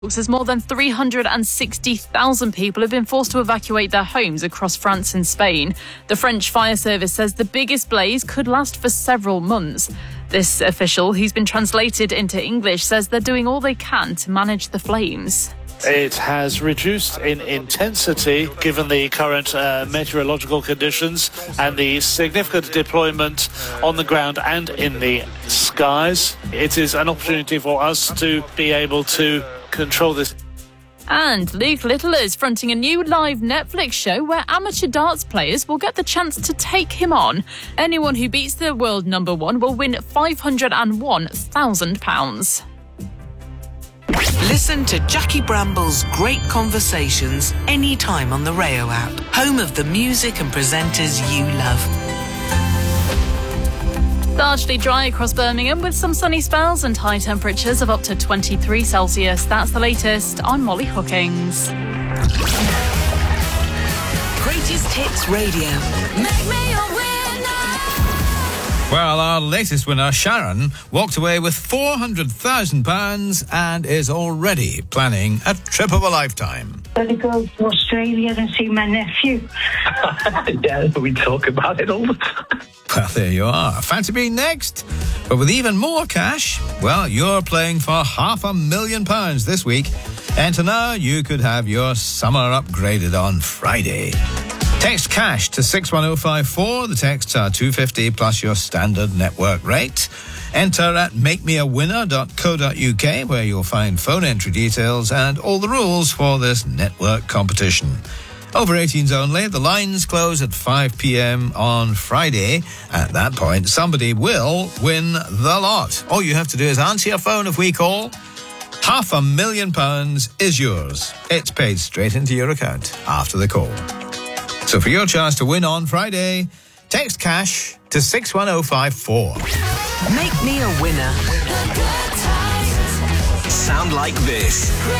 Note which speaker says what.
Speaker 1: As more than 360,000 people have been forced to evacuate their homes across France and Spain. The French fire service says the biggest blaze could last for several months. This official, who's been translated into English, says they're doing all they can to manage the flames.
Speaker 2: It has reduced in intensity given the current meteorological conditions and the significant deployment on the ground and in the skies. It is an opportunity for us to be able to control this.
Speaker 1: And Luke Little is fronting a new live Netflix show where amateur darts players will get the chance to take him on. Anyone who beats the world number one will win £501,000.
Speaker 3: Listen to Jackie Bramble's Great Conversations anytime on the Rayo app, home of the music and presenters you love.
Speaker 1: Largely dry across Birmingham with some sunny spells and high temperatures of up to 23 Celsius. That's the latest. I'm Molly Hookings.
Speaker 3: Greatest Hits Radio. Make me a winner.
Speaker 4: Well, our latest winner, Sharon, walked away with £400,000 and is already planning a trip of a lifetime.
Speaker 5: I'm going to go to Australia and see my nephew.
Speaker 6: Yeah, we talk about it all the time.
Speaker 4: Well, there you are. Fancy being next? But with even more cash, well, you're playing for £500,000 this week. Enter now, you could have your summer upgraded on Friday. Text cash to 61054. The texts are $2.50 plus your standard network rate. Enter at makemeawinner.co.uk where you'll find phone entry details and all the rules for this network competition. Over 18s only. The lines close at 5 p.m. on Friday. At that point, somebody will win the lot. All you have to do is answer your phone if we call. £500,000 is yours. It's paid straight into your account after the call. So for your chance to win on Friday, text cash to 61054.
Speaker 3: Make me a winner.
Speaker 7: Sound like this.